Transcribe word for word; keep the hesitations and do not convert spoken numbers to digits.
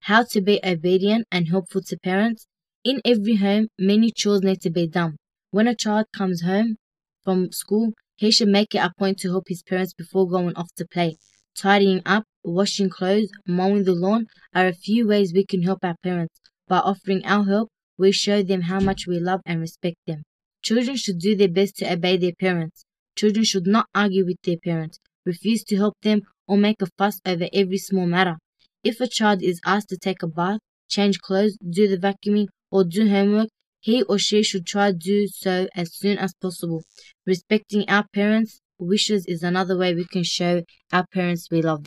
How to be obedient and helpful to parents. In every home, many chores need to be done. When a child comes home from school, he should make it a point to help his parents before going off to play. Tidying up, washing clothes, mowing the lawn are a few ways we can help our parents. By offering our help, we show them how much we love and respect them. Children should do their best to obey their parents. Children should not argue with their parents, refuse to help them, or make a fuss over every small matter. If a child is asked to take a bath, change clothes, do the vacuuming, or do homework, he or she should try to do so as soon as possible. Respecting our parents' wishes is another way we can show our parents we love them.